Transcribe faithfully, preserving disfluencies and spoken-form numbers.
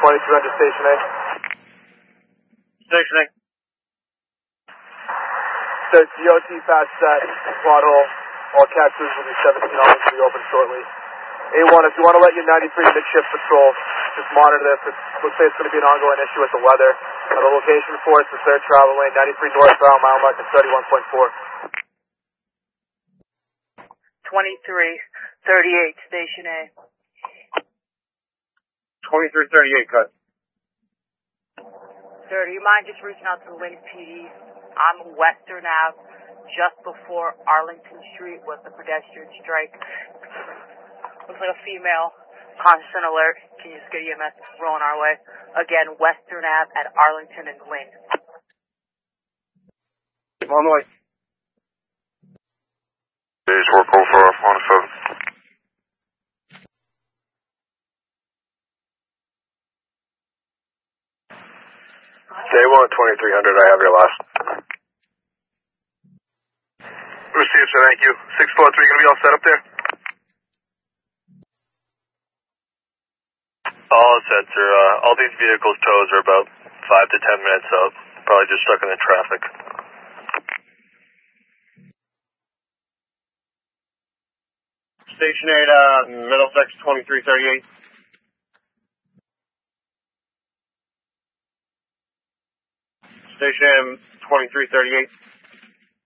twenty-three hundred Station A. Station A. So D O T fast set, quad hole, all catches will be seventeen hours to be open shortly. A one, if you want to let your ninety-three midship patrol, just monitor this. It looks like it's going to be an ongoing issue with the weather. Uh, the location for it is the third travel lane, ninety-three northbound, mile marker thirty-one point four. twenty-three thirty-eight, Station A. twenty-three thirty-eight, cut. Sir, do you mind just reaching out to the Lynn P D? I'm Western Ave, just before Arlington Street with the pedestrian strike. Looks like a female. Constant alert. Can you just get E M S rolling our way? Again, Western Ave at Arlington and Lynn. On the way. Days work over on seven. Day one, twenty-three hundred, I have your last. Received, sir, thank you. six four three, gonna be all set up there? All set, sir. Uh, all these vehicles' tows are about five to ten minutes out. Probably just stuck in the traffic. Station eight, uh, Middlesex twenty-three thirty-eight. Station eight, twenty-three thirty-eight.